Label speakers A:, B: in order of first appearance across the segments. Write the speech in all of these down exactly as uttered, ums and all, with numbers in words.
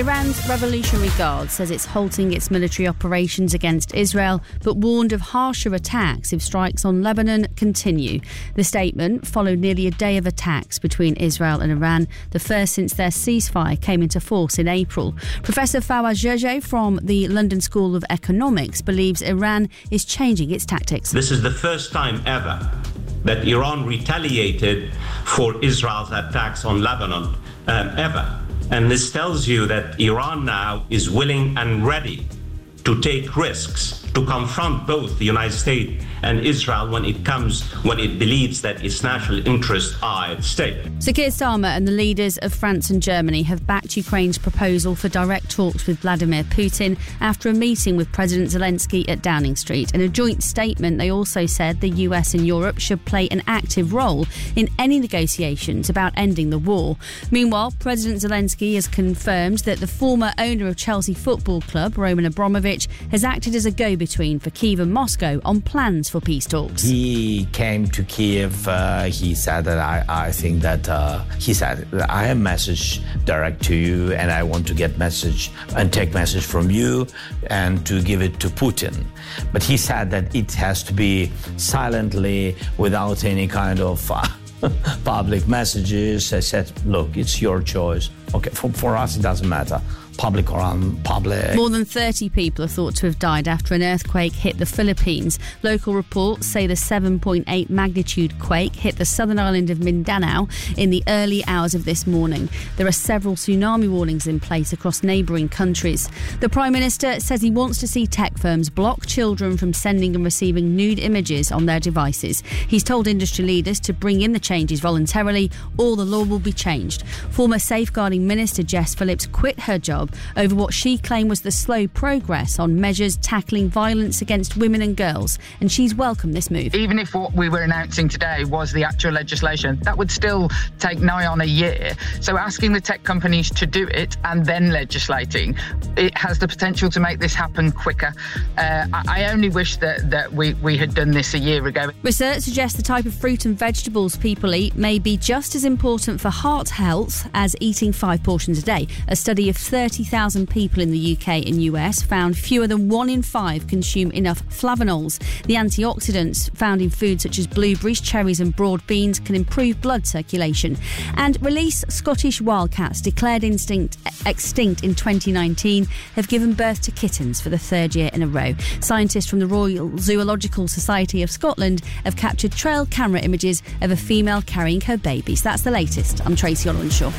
A: Iran's Revolutionary Guard says it's halting its military operations against Israel, but warned of harsher attacks if strikes on Lebanon continue. The statement followed nearly a day of attacks between Israel and Iran, the first since their ceasefire came into force in April. Professor Fawaz Gergely from the London School of Economics believes Iran is changing its tactics.
B: This is the first time ever that Iran retaliated for Israel's attacks on Lebanon, um, ever. And this tells you that Iran now is willing and ready to take risks, to confront both the United States and Israel when it comes, when it believes that its national interests are at stake.
A: Sir Keir Starmer and the leaders of France and Germany have backed Ukraine's proposal for direct talks with Vladimir Putin after a meeting with President Zelensky at Downing Street. In a joint statement, they also said the U S and Europe should play an active role in any negotiations about ending the war. Meanwhile, President Zelensky has confirmed that the former owner of Chelsea Football Club, Roman Abramovich, has acted as a go-between for Kyiv and Moscow on plans for peace talks.
C: He came to Kyiv. Uh, he said that I, I think that uh, he said I have message direct to you, and I want to get message and take message from you and to give it to Putin. But he said that it has to be silently, without any kind of uh, public messages. I said, look, it's your choice. Okay, for, for us it doesn't matter. Public or unpublic.
A: More than thirty people are thought to have died after an earthquake hit the Philippines. Local reports say the seven point eight magnitude quake hit the southern island of Mindanao in the early hours of this morning. There are several tsunami warnings in place across neighbouring countries. The Prime Minister says he wants to see tech firms block children from sending and receiving nude images on their devices. He's told industry leaders to bring in the changes voluntarily or the law will be changed. Former Safeguarding Minister Jess Phillips quit her job over what she claimed was the slow progress on measures tackling violence against women and girls, and she's welcomed this move.
D: Even if what we were announcing today was the actual legislation, that would still take nigh on a year. So asking the tech companies to do it and then legislating, it has the potential to make this happen quicker. Uh, I, I only wish that, that we, we had done this a year ago.
A: Research suggests the type of fruit and vegetables people eat may be just as important for heart health as eating five portions a day. A study of thirty thousand people in the U K and U S found fewer than one in five consume enough flavonols. The antioxidants found in foods such as blueberries, cherries and broad beans can improve blood circulation. And release Scottish wildcats, declared instinct, extinct in twenty nineteen, have given birth to kittens for the third year in a row. Scientists from the Royal Zoological Society of Scotland have captured trail camera images of a female carrying her babies. That's the latest. I'm Tracy Olwenshaw.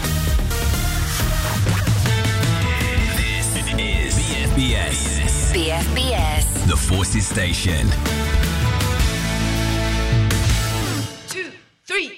E: B F B S. B F B S. The Forces Station.
F: Two, three.